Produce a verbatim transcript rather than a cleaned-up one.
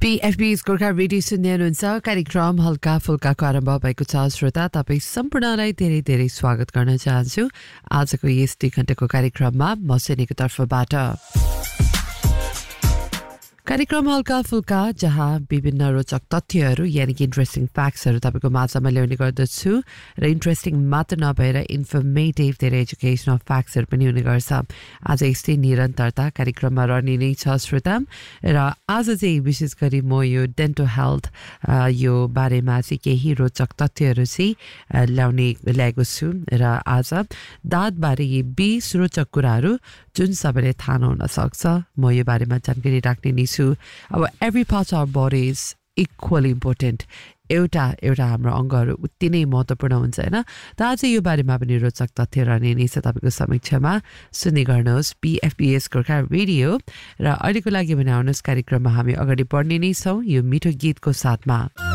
बीएफबी's Gorkha radio सुन्दै हुनुहुन्छ कार्यक्रम हल्का फुल्काको आरम्भ भएको छ श्रोता तपाईँ सम्पूर्णलाई धेरै धेरै स्वागत गर्न चाहन्छु आजको यस दुई घण्टाको कार्यक्रममा म सेनीको तर्फबाट कार्यक्रम हल्का फुल्का जहाँ विभिन्न रोचक तथ्यहरू यानी कि इन्ट्रेस्टिङ फ्याक्ट्सहरू तपाईको माझमा ल्याउने गर्दछु र इन्ट्रेस्टिङ मात्र नभएर इन्फर्मेटिभ धेरै एजुकेसनल फ्याक्ट्सहरू पनि हुने गर्छ आज यस्तै निरन्तरता कार्यक्रममा रहने नै छ श्रोता र आज चाहिँ विशेष गरी म यो डेन्टल हेल्थ यो बारेमा चाहिँ केही रोचक तथ्यहरू चाहिँ ल्याउने ल्याएको छु र आज दाँतबारे यी बीस रोचक कुराहरू जुन सबैले थाहा नहुन सक्छ म यो बारेमा जानकारी राख्ने नै छु अब every part of body is equally important एउटा एउटा हाम्रो अङ्गहरू उति नै महत्त्वपूर्ण हुन्छ होइन त आज यो बारेमा पनि रोचक तथ्य रहने नै छ तपाईँको समक्षमा सुन्ने गर्नुहोस् बीएफबीएस गोर्खा रेडियो र अहिलेको लागि भने आउनुहोस् कार्यक्रममा हामी अगाडि बढ्ने नै छौँ यो मिठो गीतको साथमा